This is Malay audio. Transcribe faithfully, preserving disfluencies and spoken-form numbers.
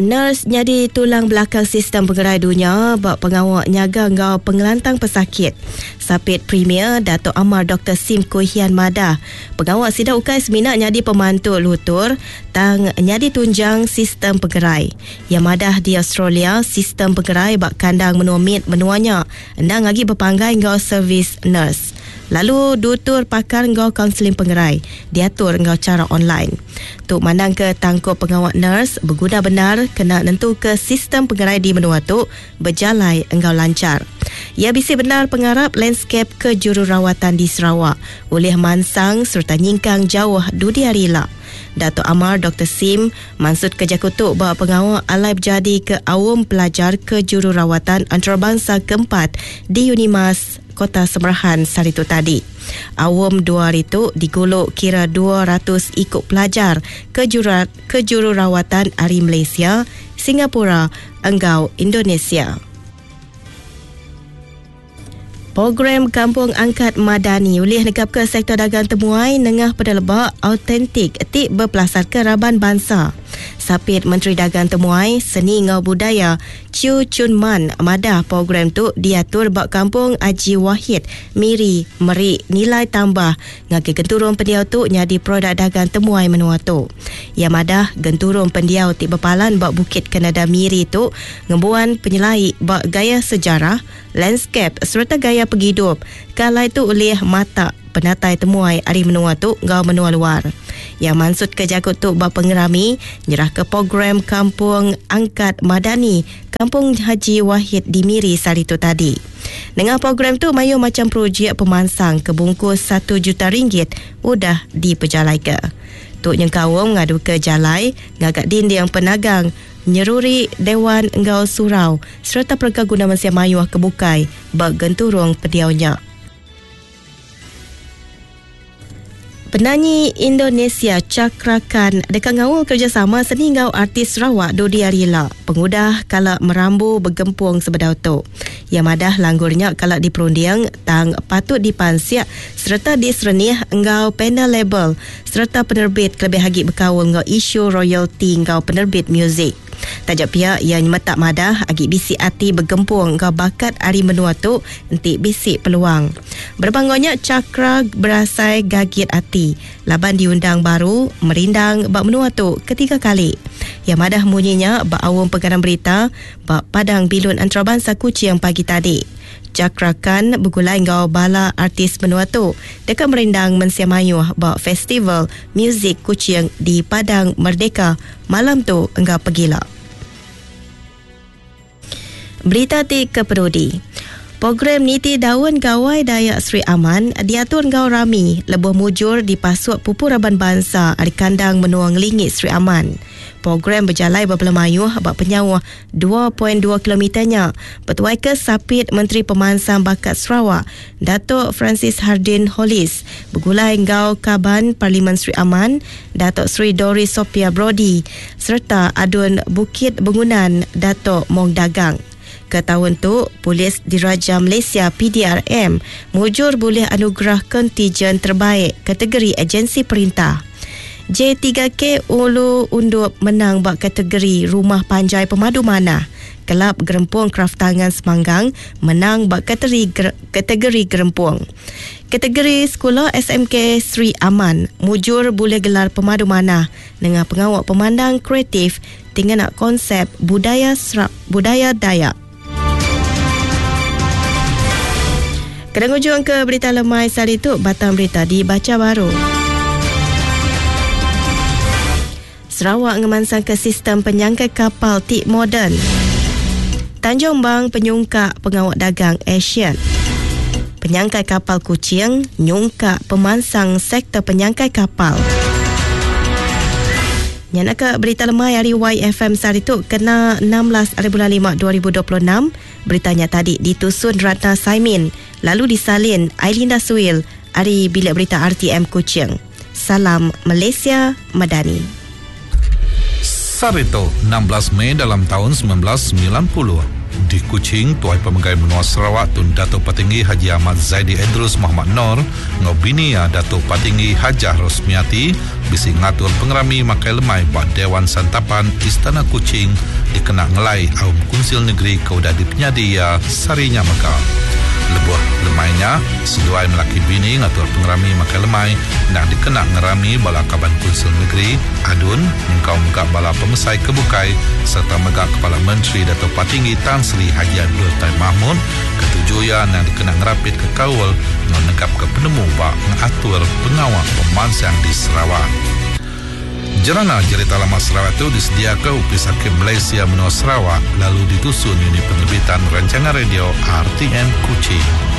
Nurse jadi tulang belakang sistem penggerai dunia bak pengawak nyaga ngau pengelantang pesakit. Sapit Premier Dato' Amar Doktor Sim Kohian Madah. Pengawak sidak ukai seminat nyadi pemantuk lutur tang nyadi tunjang sistem penggerai. Yang Madah di Australia sistem penggerai bak kandang menua-mit menuanya. Endang lagi berpanggai ngau servis nurse. Lalu dutur pakar ngau kaunseling penggerai diatur ngau cara online. Tuk mandang ke tangkup pengawak nurse berguna benar kena nentu ke sistem penggerai di menua tu berjalai engau lancar. Ia bisi benar pengarap landscape ke jururawatan di Sarawak oleh mansang serta nyingkang jauh dunia rila. Dato' Amar Doktor Sim maksud kerja kutuk bahawa pengawal alai berjadi ke awam pelajar ke jururawatan antarabangsa keempat di Unimas Kota Semerahan saritu tadi. Awam dua hari itu digolok kira dua ratus ikut pelajar ke juru, ke jururawatan Ari Malaysia, Singapura, Enggau Indonesia. Program Kampung Angkat Madani oleh negap ke sektor dagang temuai nengah pada lebak autentik etik berpelasar ke Raban Bangsa. Sapit Menteri Dagang Temuai Seni Ngau Budaya Chiu Chun Man madah program tu diatur bak kampung Haji Wahid Miri Merik nilai tambah ngaki genturun pendiau tu nyadi produk dagang temuai menua tu. Ia madah genturun pendiau ti berpalan bak Bukit Kanada Miri tu ngembuan penyelai bak gaya sejarah, landscape serta gaya penghidup. Kalai tu oleh mata penatai temuai ari menua tu ngau menua luar. Yang maksud ke jakut tu bak pengerami nyerah ke program Kampung Angkat Madani Kampung Haji Wahid di Miri saritu tadi. Dengan program tu mayu macam projek pemansang kebungkus satu juta ringgit udah diperjalai ke. Tuk Nyengkawang ngadu ke jalai ngagak dinding penagang nyeruri Dewan Engau Surau serta Perka Guna Malaysia Mayuah kebukai bak genturung pediaunya. Penyanyi Indonesia Chakra Khan dekat ngawal kerjasama seni ngau artis Sarawak Dodi Arila. Pengudah kalak merambu bergempung sebedau tu. Ia madah langgurnya kalak diperundiang tang patut dipansiak serta diserenih ngau panel label serta penerbit kelebih hagi berkawal ngau isu royalty ngau penerbit muzik. Tajak pihak yang metak madah agi bisik hati bergempung ngau bakat ari menua tu entik bisik peluang. Berbangganya Cakra berasai gagit hati. Laban diundang baru merindang bak menua tu ketiga kali. Yang madah munyinya bak awam pegaran berita bak Padang Bilun Antarabangsa Kuching pagi tadi. Cakra Khan bergulai ngau bala artis menua tu dekat merindang mensia mayuh bak festival muzik Kuching di Padang Merdeka malam tu enggak pegila. Berita ti keperudi. Program Niti Daun Gawai Dayak Sri Aman diatur ngau rami lebuh mujur di Pasuk Pupu Raban Bangsa di kandang Menuang Lingit Sri Aman. Program berjalai berpelemayuh bak penyawah dua perpuluhan dua kilometernya. Petuai ke Sapit Menteri Pemansang Bakat Sarawak Datuk Francis Hardin Hollis bergulai ngau Kaban Parlimen Sri Aman Datuk Sri Doris Sophia Brody serta Adun Bukit Bangunan Datuk Mong Dagang. Ke tahun tu, Polis Diraja Malaysia P D R M mujur boleh anugerah kontijen terbaik kategori agensi perintah. J tiga K Ulu Undup menang bak kategori Rumah Panjai Pemadu Manah. Kelab Gerempung Kraftangan Semanggang menang bak kategori, kategori Gerempung. Kategori Sekolah S M K Sri Aman mujur boleh gelar Pemadu Manah dengan pengawak pemandang kreatif tinggal nak konsep budaya Serap, budaya Dayak. Kedang ujung ke berita lemai sehari itu, batang berita dibaca baru. Sarawak ngemansang ke sistem penyangkai kapal tik moden. Tanjung Bang penyungkak pengawak dagang Asian. Penyangkai kapal Kuching nyungkak pemansang sektor penyangkai kapal. Yang nak ke berita lemai hari Y F M sehari itu kena enam belas hari bulan lima dua ribu dua puluh enam. Beritanya tadi ditusun Ratna Saimin. Lalu disalin Ailinda Suil hari bilik berita R T M Kuching. Salam Malaysia Madani. Sarito, enam belas Mei dalam tahun sembilan belas sembilan puluh. Di Kuching, Tuai Pemegai Menua Sarawak Tun Dato' Patinggi Haji Ahmad Zaidi Edrus Muhammad Nor ngobini Dato' Patinggi Hajah Rosmiati bisi ngatur pengerami makai lemai buat Dewan Santapan Istana Kuching dikena ngelai Aum Kunsil Negeri Kaudadi Penyadia Sarinya Mekah. Lebuh lemainya seduai melaki bini ngatur pengerami makai lemai nak dikena ngerami bala Kaban Kunsil Negeri Adun engkau megak bala pemesai kebukai serta megak Kepala Menteri Dato' Patinggi Tan Sri Haji Abdul Taib Mahmud ketujuan yang dikena ngerapit ke kawal menegap ke penemu bak mengatur pengawal pemansang di Sarawak. Jerana Cerita Lama Sarawak itu disediakan Upis Hakim Malaysia Menua Sarawak lalu ditusun unit penerbitan rancangan radio R T N Kuching.